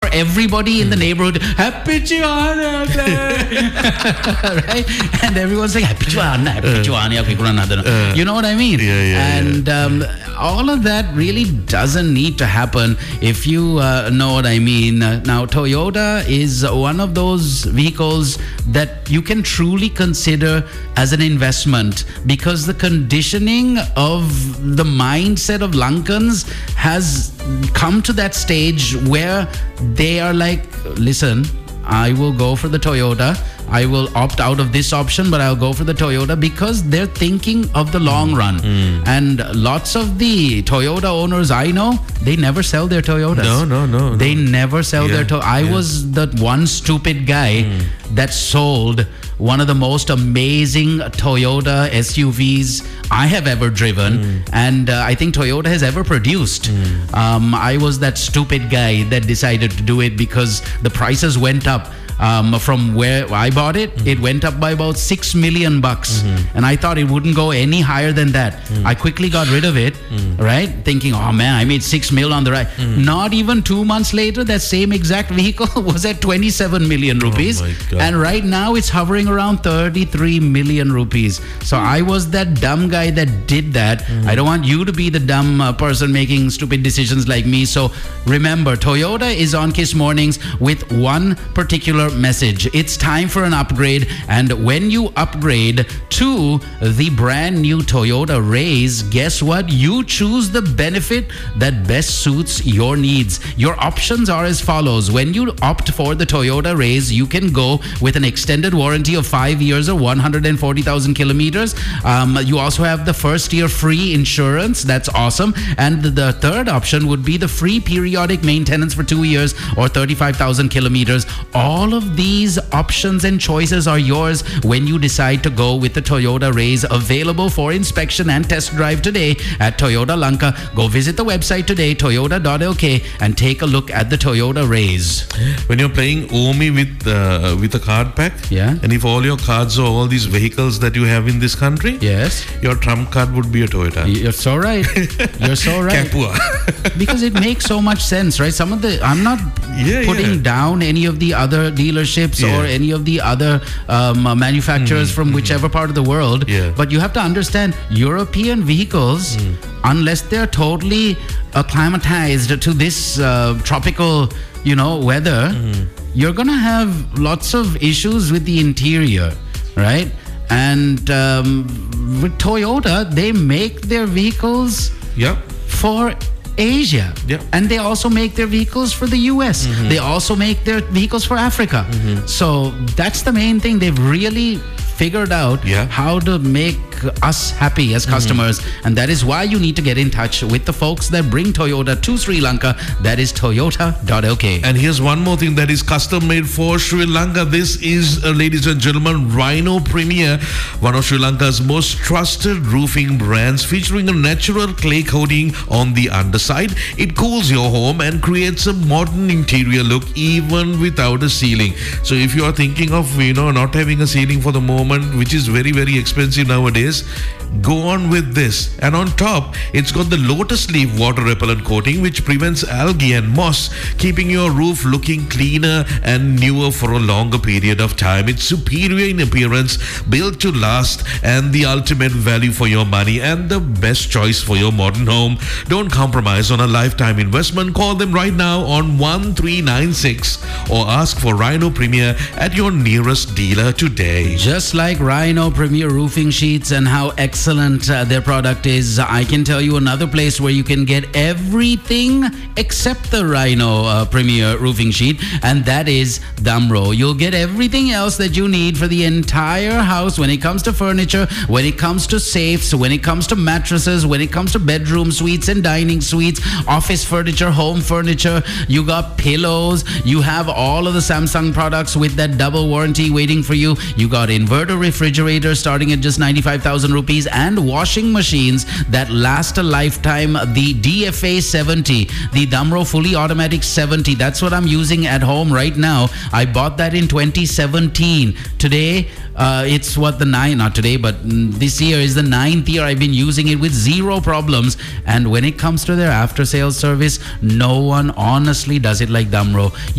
everybody in the neighborhood, Happy Chivana, right? And everyone's like, Happy Chivana, you know what I mean? And all of that really doesn't need to happen, if you know what I mean. Now, Toyota is one of those vehicles that you can truly consider as an investment, because the conditioning of the mindset of Lankans has come to that stage where they are like, listen, I will go for the Toyota. I will opt out of this option, but I'll go for the Toyota, because they're thinking of the long run. And lots of the Toyota owners I know, they never sell their Toyotas. No. They never sell their Toyota. I was that one stupid guy that sold one of the most amazing Toyota SUVs I have ever driven, and I think Toyota has ever produced. I was that stupid guy that decided to do it because the prices went up. From where I bought it, it went up by about $6 million, and I thought it wouldn't go any higher than that. I quickly got rid of it, right? Thinking, oh man, I made $6 million on the ride. Not even 2 months later, that same exact vehicle was at 27 million rupees, and right now it's hovering around 33 million rupees. So I was that dumb guy that did that. I don't want you to be the dumb person making stupid decisions like me. So remember, Toyota is on Kiss Mornings with one particular message. It's time for an upgrade, and when you upgrade to the brand new Toyota Raze, guess what? You choose the benefit that best suits your needs. Your options are as follows. When you opt for the Toyota Raze, you can go with an extended warranty of 5 years or 140,000 kilometers. You also have the first year free insurance. That's awesome. And the third option would be the free periodic maintenance for 2 years or 35,000 kilometers. All of these options and choices are yours when you decide to go with the Toyota Raze, available for inspection and test drive today at Toyota Lanka. Go visit the website today, toyota.lk, and take a look at the Toyota Raze. When you're playing OMI with a card pack, and if all your cards are all these vehicles that you have in this country, your trump card would be a Toyota. You're so right. You're so right. Capua. Because it makes so much sense, right? Some of the, I'm not putting down any of the other dealerships or any of the other manufacturers from whichever part of the world, but you have to understand, European vehicles, unless they're totally acclimatized to this tropical, weather, you're gonna have lots of issues with the interior, right? And with Toyota, they make their vehicles for Asia, and they also make their vehicles for the US. They also make their vehicles for Africa. So that's the main thing. They've really figured out how to make us happy as customers, and that is why you need to get in touch with the folks that bring Toyota to Sri Lanka. That is toyota.lk. And here's one more thing that is custom made for Sri Lanka. This is, ladies and gentlemen, Rhino Premier, one of Sri Lanka's most trusted roofing brands, featuring a natural clay coating on the underside. It cools your home and creates a modern interior look even without a ceiling. So if you are thinking of not having a ceiling for the moment, which is very, very expensive nowadays, go on with this. And on top, it's got the lotus leaf water repellent coating, which prevents algae and moss, keeping your roof looking cleaner and newer for a longer period of time. It's superior in appearance, built to last, and the ultimate value for your money, and the best choice for your modern home. Don't compromise on a lifetime investment. Call them right now on 1396 or ask for Rhino Premier at your nearest dealer today. Just like Rhino Premier roofing sheets and how excellent their product is, I can tell you another place where you can get everything except the Rhino Premier roofing sheet, and that is Damro. You'll get everything else that you need for the entire house when it comes to furniture, when it comes to safes, when it comes to mattresses, when it comes to bedroom suites and dining suites, office furniture, home furniture. You got pillows. You have all of the Samsung products with that double warranty waiting for you. You got inverter refrigerators starting at just 95,000 rupees, and washing machines that last a lifetime. The DFA 70, the Damro fully automatic 70, that's what I'm using at home right now. I bought that in 2017. Today, it's not today, but this year is the 9th year I've been using it with zero problems. And when it comes to their after sales service, no one honestly does it like Damro.